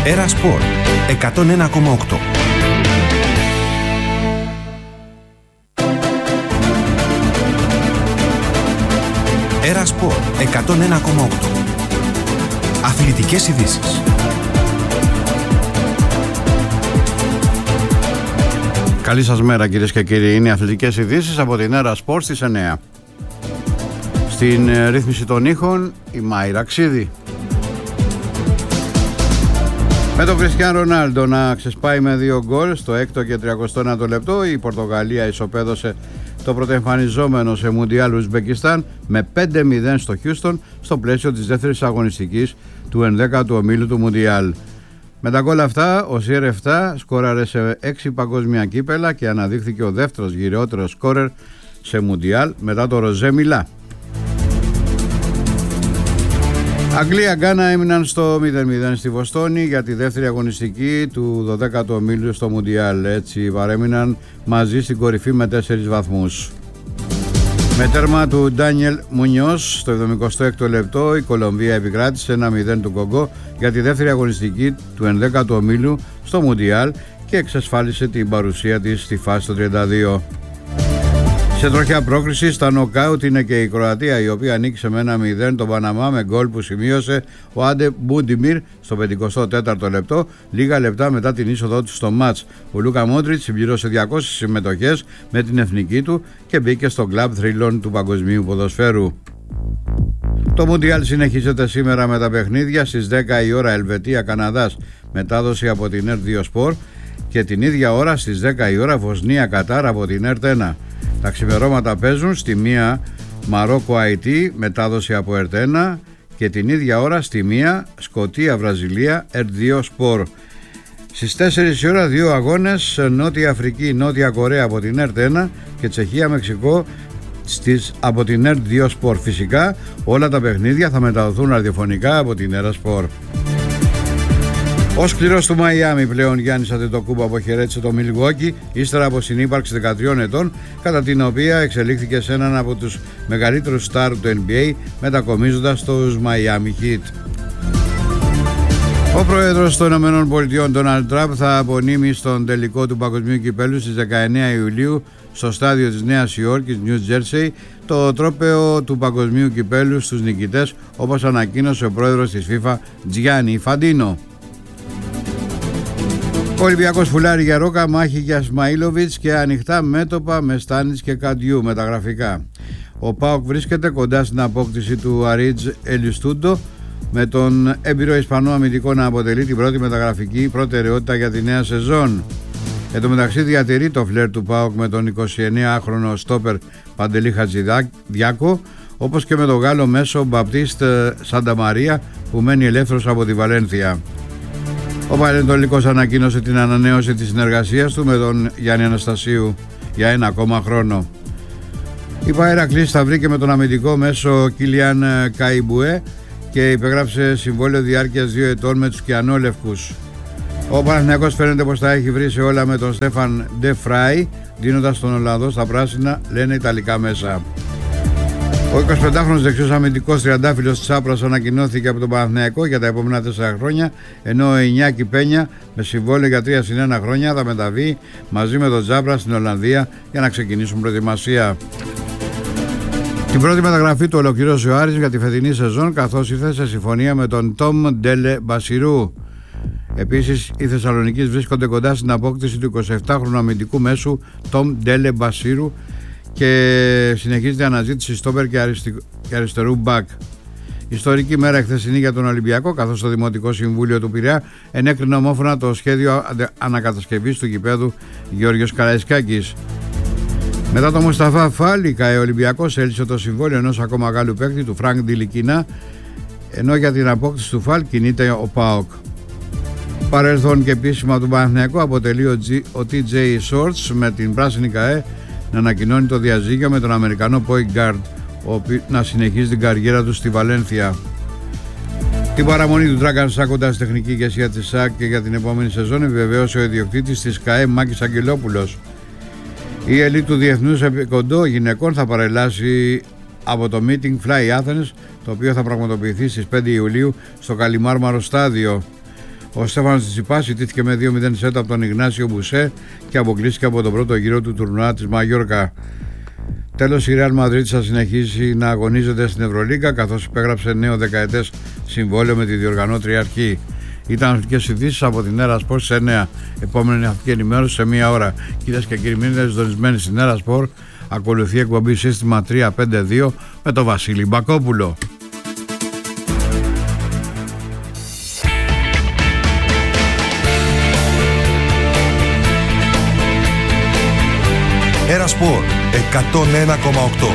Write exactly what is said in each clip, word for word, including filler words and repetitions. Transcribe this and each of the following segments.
Έρα Σπορ εκατόν ένα κόμμα οκτώ. Έρα Σπορ εκατόν ένα κόμμα οκτώ. Αθλητικές ειδήσεις. Καλή σας μέρα κυρίες και κύριοι. Είναι οι αθλητικές ειδήσεις από την Έρα Σπορ στις εννιά. Στην ρύθμιση των ήχων η Μάιρα Ξίδη. Με τον Κριστιάνο Ρονάλντο να ξεσπάει με δύο γκολ στο έκτο και τριακοστό ένατο λεπτό, η Πορτογαλία ισοπαίδωσε το πρωτοεμφανιζόμενο σε Μουντιάλ Ουσμπεκιστάν με πέντε μηδέν στο Χιούστον στο πλαίσιο της δεύτερης αγωνιστικής του ενδέκατου ομίλου του Μουντιάλ. Με τα γκολ αυτά, ο Σιέρ επτά σκόραρε σε έξι παγκόσμια κύπελα και αναδείχθηκε ο δεύτερος γυριότερος σκόρερ σε Μουντιάλ μετά το Ροζέ Μιλά. Αγγλία-Γκάνα έμειναν στο μηδέν μηδέν στη Βοστόνη για τη δεύτερη αγωνιστική του δωδέκατου ομίλου στο Μουντιάλ. Έτσι παρέμειναν μαζί στην κορυφή με τέσσερις βαθμούς. Με τέρμα του Ντάνιελ Μουνιός στο εβδομηκοστό έκτο λεπτό, η Κολομβία επικράτησε ένα μηδέν του Κογκό για τη δεύτερη αγωνιστική του ενδέκατου ομίλου στο Μουντιάλ και εξασφάλισε την παρουσία της στη φάση των τριάντα δύο. Σε τροχιά πρόκριση στα νοκάουτ είναι και η Κροατία, η οποία νίκησε με ένα μηδέν τον Παναμά με γκολ που σημείωσε ο Άντε Μπούντιμιρ στο πενηκοστό τέταρτο λεπτό, λίγα λεπτά μετά την είσοδό του στο μάτς. Ο Λούκα Μόντριτς συμπλήρωσε διακόσιες συμμετοχές με την εθνική του και μπήκε στο κλαμπ θρύλων του παγκοσμίου ποδοσφαίρου. Το Μουντιάλ συνεχίζεται σήμερα με τα παιχνίδια. Στις δέκα η ώρα Ελβετία-Καναδάς, μετάδοση από την ΕΡΤ δύο Σπορ, και την ίδια ώρα στις δέκα η ώρα Βοσνία-Κατάρ από την ΕΡΤ ένα. Τα ξημερώματα παίζουν στη μία Μαρόκο-Αϊτή, μετάδοση από ΕΡΤ ένα, και την ίδια ώρα στη μία Σκωτία-Βραζιλία, ΕΡΤ δύο Σπορ. Στις τέσσερις η ώρα δύο αγώνες, Νότια Αφρική-Νότια Κορέα από την ΕΡΤ ένα και Τσεχία-Μεξικό στις, από την ΕΡΤ δύο Σπορ. Φυσικά όλα τα παιχνίδια θα μεταδοθούν ραδιοφωνικά από την Έρα Σπορ. Ο σκληρός του Μαϊάμι πλέον Γιάννης Αντετοκούμπο αποχαιρέτησε το Μιλγουόκι ύστερα από συνύπαρξη δεκατριών ετών, κατά την οποία εξελίχθηκε σε έναν από τους μεγαλύτερους στάρ του N B A, μετακομίζοντας τους Miami Heat. Ο πρόεδρος των ΗΠΑ Ντόναλντ Τραμπ θα απονείμει στον τελικό του Παγκοσμίου Κυπέλλου στις δεκαεννέα Ιουλίου στο στάδιο της Νέας Υόρκης, New Jersey, το τρόπαιο του Παγκοσμίου Κυπέλλου στους νικητές, όπως ανακοίνωσε ο πρόεδρος της FIFA Τζιάννι Φαντίνο. Ο Ολυμπιακός φουλάρει για Ρόκα, μάχη για Σμαΐλοβιτς και ανοιχτά μέτωπα με Στάνιτς και Καντιού με τα γραφικά. Ο ΠΑΟΚ βρίσκεται κοντά στην απόκτηση του Αρίτζ Ελιστούντο, με τον έμπειρο Ισπανό αμυντικό να αποτελεί την πρώτη μεταγραφική προτεραιότητα για τη νέα σεζόν. Εν τω μεταξύ διατηρεί το φλερ του ΠΑΟΚ με τον εικοσιεννέαχρονο στόπερ Παντελή Χατζηδιάκο, όπως και με τον Γάλλο μέσο Μπαπτίστ Σανταμαρία που μένει ελεύθερος από τη Βαλένθια. Ο Πανετολικός ανακοίνωσε την ανανέωση της συνεργασίας του με τον Γιάννη Αναστασίου για ένα ακόμα χρόνο. Η Παερακλής θα βρήκε με τον αμυντικό μέσο Κίλιαν Καϊμπουέ και υπεγράψε συμβόλαιο διάρκειας δύο ετών με τους Κιανόλευκους. Ο Παναθηναϊκός φαίνεται πως τα έχει βρει σε όλα με τον Στέφαν Ντε Φράι, δίνοντας τον Ολλανδό στα πράσινα, λένε ιταλικά μέσα. Ο εικοσιπεντάχρονος δεξιός αμυντικός τριαντάφυλλος Τσάπρας ανακοινώθηκε από τον Παναθηναϊκό για τα επόμενα τέσσερα χρόνια, ενώ ο Ινιάκη Πένια με συμβόλαιο για τρία συν ένα χρόνια θα μεταβεί μαζί με τον Τσάπρα στην Ολλανδία για να ξεκινήσουν προετοιμασία. Την πρώτη μεταγραφή του ολοκλήρωσε ο Άρης για τη φετινή σεζόν, καθώς ήρθε σε συμφωνία με τον Τόμ Ντέλε Μπασιρού. Επίσης, οι Θεσσαλονικείς βρίσκονται κοντά στην απόκτηση του εικοσιεπτάχρονου αμυντικού μέσου Τόμ Ντέλε Μπασιρού και συνεχίζεται η αναζήτηση στόπερ και, αριστι... και αριστερού μπακ. Ιστορική μέρα χθεσινή για τον Ολυμπιακό, καθώς το Δημοτικό Συμβούλιο του Πειραιά ενέκρινε ομόφωνα το σχέδιο ανακατασκευής του γηπέδου Γεώργιος Καραϊσκάκης. Μετά το Μουσταφά Φάλικα, ο Ολυμπιακός έλυσε το συμβόλαιο ενός ακόμα Γάλλου παίκτη, του Φρανκ Ντιλικίνα, ενώ για την απόκτηση του Φάλ κινείται ο ΠΑΟΚ. Παρελθόν και επίσημα του Παναθηναϊκού αποτελεί ο, G... ο τι τζέι Shorts με την πράσινη ΚΑΕ να ανακοινώνει το διαζύγιο με τον Αμερικανό point guard, ο οποίος να συνεχίζει την καριέρα του στη Βαλένθια. Την παραμονή του Dragan Σάκ κοντά στη τεχνική ηγεσία της ΣΑΚ και για την επόμενη σεζόν επιβεβαίωσε ο ιδιοκτήτης της ΚΑΕ Μάκης Αγγελόπουλος. Η ελίτ του Διεθνούς Επικοντό Γυναικών θα παρελάσει από το Meeting Fly Athens, το οποίο θα πραγματοποιηθεί στις πέντε Ιουλίου στο Καλιμάρμαρο στάδιο. Ο Στέφανος Τσιτσιπάς ιτήθηκε με δύο μηδέν σετ από τον Ιγνάσιο Μπουσέ και αποκλείστηκε από τον πρώτο γύρο του τουρνουά της Μαγιόρκα. Τέλος, η Ρεάλ Μαδρίτης θα συνεχίσει να αγωνίζεται στην Ευρωλίγκα, καθώς υπέγραψε νέο δεκαετές συμβόλαιο με τη διοργανώτρια αρχή. Ήταν αθλητικές ειδήσεις από την Έρα Σπορ σε εννέα. Επόμενη αθλητική ενημέρωση σε μία ώρα. Κυρίες και κύριοι, μείνετε συντονισμένοι στην Έρα Σπορ. Ακολουθεί εκπομπή Σύστημα τρία πέντε δύο με τον Βασίλη Μπακόπουλο. Έρα Σπορ εκατόν ένα κόμμα οκτώ.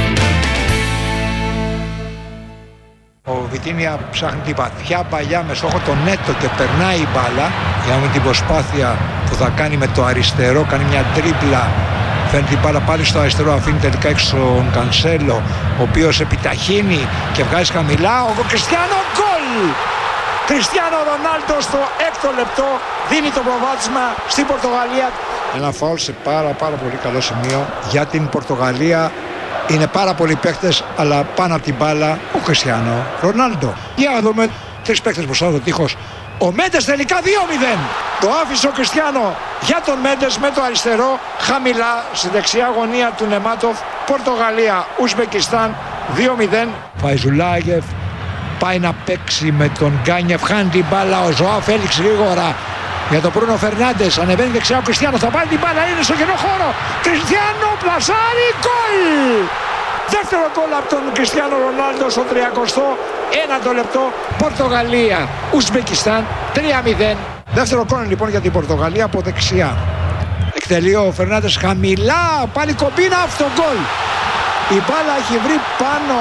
Ο Βιτίνια ψάχνει τη βαθιά παλιά με στόχο το νέτο και περνάει η μπάλα. Για με την προσπάθεια που θα κάνει με το αριστερό, κάνει μια τρίπλα. Φέρνει την μπάλα πάλι στο αριστερό, αφήνει τελικά έξω τον Κανσέλο, ο οποίος επιταχύνει και βγάζει χαμηλά. Ο Κριστιάνο, γκολ! Κριστιάνο Ρονάλντο στο έκτο λεπτό δίνει το προβάδισμα στην Πορτογαλία. Ένα φάουλ σε πάρα πάρα πολύ καλό σημείο για την Πορτογαλία. Είναι πάρα πολλοί παίκτες, αλλά πάνω από την μπάλα ο Κριστιάνο Ρονάλντο. Για να δούμε, τρεις παίκτες μπροστά το τείχος. Ο Μέντες τελικά δύο μηδέν. Το άφησε ο Κριστιάνο για τον Μέντες με το αριστερό. Χαμηλά στη δεξιά γωνία του Νεμάτοφ. Πορτογαλία, Ουσμπεκιστάν δύο μηδέν. Φαϊζουλάγεφ πάει να παίξει με τον Γκάνιεφ. Χάνει την μπάλα ο Ζωάο Φέλιξ γρήγορα. Για τον Μπρούνο Φερνάντες, ανεβαίνει δεξιά ο Κριστιάνο, θα πάρει την μπάλα, είναι στο κενό χώρο. Κριστιάνο, πλασάρι, γκολ! Δεύτερο γκολ από τον Κριστιάνο Ρονάλντο στο τριακοστό ένατο λεπτό. Πορτογαλία, Ουσμπεκιστάν, τρία μηδέν. Δεύτερο γκολ λοιπόν για την Πορτογαλία από δεξιά. Εκτελεί ο Φερνάντες χαμηλά, πάλι κομπίνα, αυτό γκολ. Η μπάλα έχει βρει πάνω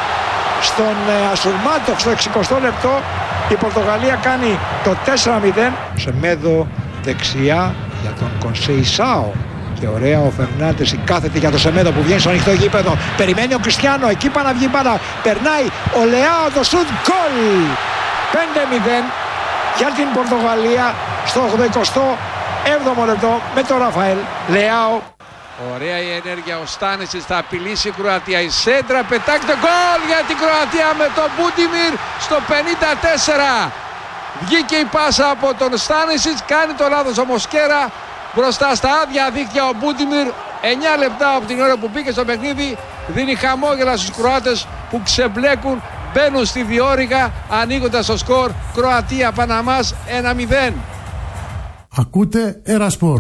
στον Ασουρμάτοφ στο εξηκοστό λεπτό. Η Πορτογαλία κάνει το τέσσερα μηδέν. Σεμέδο δεξιά για τον Κονσεϊσάο. Και ωραία ο Φερνάντες, η κάθετη για τον Σεμέδο που βγαίνει στο ανοιχτό γήπεδο. Περιμένει ο Κριστιάνο, εκεί πάει να βγει μπάλα. Περνάει ο Λεάο, το σουτ, γκολ! πέντε μηδέν για την Πορτογαλία στο ογδοηκοστό έβδομο λεπτό με τον Ραφαέλ Λεάο. Ωραία η ενέργεια, ο Στάνισιτς θα απειλήσει η Κροατία. Η σέντρα πετάγεται, γκολ για την Κροατία με τον Μπούντιμιρ στο πενήντα τέσσερα. Βγήκε η πάσα από τον Στάνισιτς, κάνει το λάθος ο Μοσκέρα. Μπροστά στα άδεια δίχτυα ο Μπούντιμιρ. εννιά λεπτά από την ώρα που μπήκε στο παιχνίδι, δίνει χαμόγελα στους Κροάτες που ξεμπλέκουν, μπαίνουν στη διόρυγα ανοίγοντας το σκορ. Κροατία Παναμάς ένα μηδέν. Ακούτε Ερασπορ.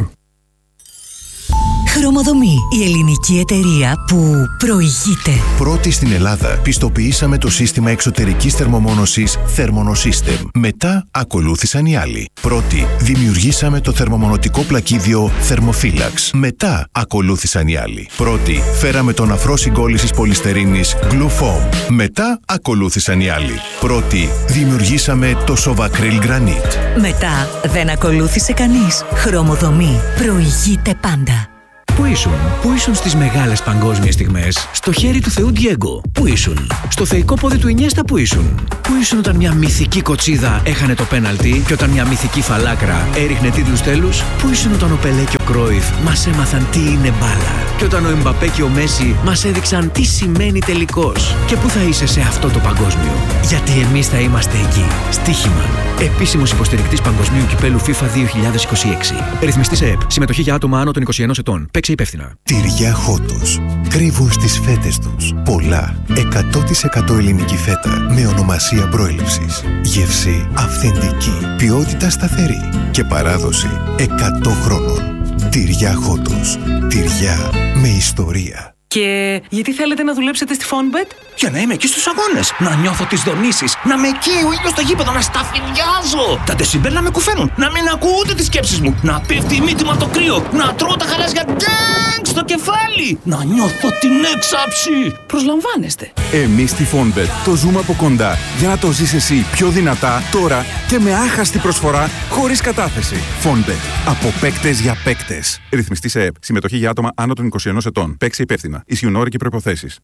Χρωμοδομή, η ελληνική εταιρεία που προηγείται. Πρώτη στην Ελλάδα πιστοποιήσαμε το σύστημα εξωτερικής θερμομόνωσης Thermonosystem. Μετά ακολούθησαν οι άλλοι. Πρώτη δημιουργήσαμε το θερμομονωτικό πλακίδιο Thermophilax. Μετά ακολούθησαν οι άλλοι. Πρώτη φέραμε τον αφρό συγκόλλησης πολυστερίνης Glufoam. Μετά ακολούθησαν οι άλλοι. Πρώτη δημιουργήσαμε το Sovacryl Granite. Μετά δεν ακολούθησε κανείς. Χρωμοδομή, προηγείται πάντα. Πού ήσουν, πού ήσουν στις μεγάλες παγκόσμιες στιγμές, στο χέρι του Θεού Ντιέγκο, πού ήσουν, στο θεϊκό πόδι του Ινιέστα, πού ήσουν, πού ήσουν όταν μια μυθική κοτσίδα έχανε το πέναλτι και όταν μια μυθική φαλάκρα έριχνε τίτλους τέλους, πού ήσουν όταν ο Πελέ και ο Κρόιφ μας έμαθαν τι είναι μπάλα και όταν ο Εμπαπέ και ο Μέση μας έδειξαν τι σημαίνει τελικός, και πού θα είσαι σε αυτό το παγκόσμιο, γιατί εμείς θα είμαστε εκεί. Στοίχημα. Επίσημος υποστηρικτής Παγκοσμίου Κυπέλου FIFA δύο χιλιάδες είκοσι έξι. Ρυθμιστής ΕΕΠ. Συμμετοχή για άτομα άνω των είκοσι ενός ετών. Παίξε υπεύθυνα. Τυριά Χότος. Κρύβουν στις φέτες τους πολλά εκατό τοις εκατό ελληνική φέτα με ονομασία προέλευσης. Γεύση αυθεντική. Ποιότητα σταθερή. Και παράδοση εκατό χρόνων. Τυριά Χότος. Τυριά με ιστορία. Και γιατί θέλετε να δουλέψετε στη Fonbet? Για να είμαι εκεί στους αγώνες, να νιώθω τις δονήσεις, να με εκεί ο ήλιος στο γήπεδο, να σταφυριάζω. Τα ντεσιμπέλ να με κουφαίνουν, να μην ακούω ούτε τις σκέψεις μου, να πέφτει η μύτη μου από το κρύο, να τρώω τα γαλάζια ντέγκ στο κεφάλι, να νιώθω την έξαψη. Προσλαμβάνεστε. Εμείς στη Fonbet το ζούμε από κοντά για να το ζεις εσύ πιο δυνατά τώρα και με άχαστη προσφορά χωρίς κατάθεση. Fonbet. Από παίκτες για παίκτες. Ρυθμιστής ΕΕΠ. Συμμετοχή για άτομα άνω των είκοσι ενός ετών. Παίξε υπεύθυνα. Ισχύουν όροι και προϋποθέσεις.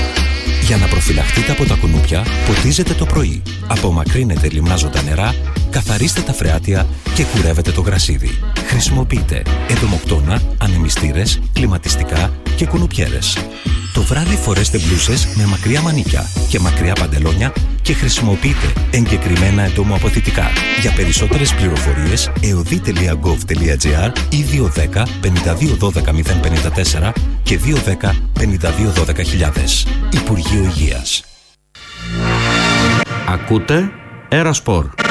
Για να προφυλαχτείτε από τα κουνούπια, ποτίζετε το πρωί. Απομακρύνετε λιμνάζοντα νερά καθαρίστε τα φρεάτια και κουρεύετε το γρασίδι. Χρησιμοποιείτε εντομοκτώνα, ανεμιστήρες, κλιματιστικά και κουνουπιέρες. Το βράδυ φορέστε μπλούσες με μακριά μανίκια και μακριά παντελόνια και χρησιμοποιείτε εγκεκριμένα εντομοαποθητικά. Για περισσότερες πληροφορίες εωδή τελεία γκοβ τελεία τζι άρ ή δύο ένα μηδέν πέντε δύο ένα δύο μηδέν πέντε τέσσερα και δύο ένα μηδέν πέντε δύο ένα δύο χιλιάδες. Υπουργείο Υγείας. Ακούτε Αερασπορ.